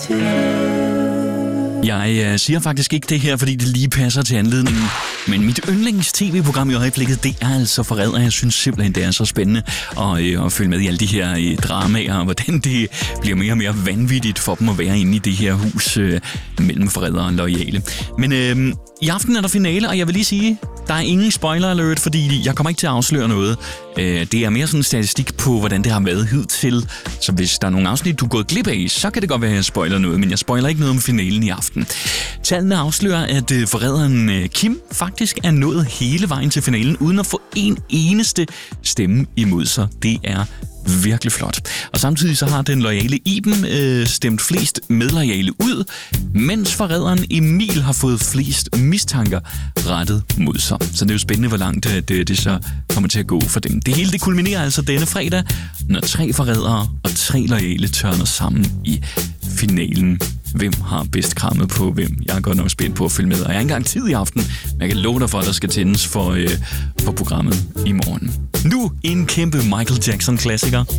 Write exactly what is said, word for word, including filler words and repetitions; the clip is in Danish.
Jeg øh, siger faktisk ikke det her, fordi det lige passer til anledningen. Men mit yndlings-tv-program i øjeblikket, det er altså Forræder. Jeg synes simpelthen, det er så spændende at, øh, at følge med i alle de her øh, dramaer, og hvordan det bliver mere og mere vanvittigt for dem at være inde i det her hus øh, mellem forrædere og loyale. Men øh, i aften er der finale, og jeg vil lige sige, der er ingen spoiler alert, fordi jeg kommer ikke til at afsløre noget. Øh, det er mere sådan en statistik på, hvordan det har været hidtil. Så hvis der er nogle afsnit, du er gået glip af, så kan det godt være, at jeg spoiler noget, men jeg spoiler ikke noget om finalen i aften. Tallene afslører, at øh, forræderen øh, Kim faktisk er nået hele vejen til finalen, uden at få en eneste stemme imod sig. Det er virkelig flot. Og samtidig så har den loyale Iben øh, stemt flest medloyale ud, mens forræderen Emil har fået flest mistanker rettet mod sig. Så det er jo spændende, hvor langt det, det, det så kommer til at gå for dem. Det hele det kulminerer altså denne fredag, når tre forrædere og tre loyale tørner sammen i finalen. Hvem har bedst krammet på hvem? Jeg er godt nok spændt på at følge med, og jeg har ikke engang tid i aften, men jeg kan love dig for, at der skal tændes for, øh, for programmet i morgen. Nu en kæmpe Michael Jackson-klassiker.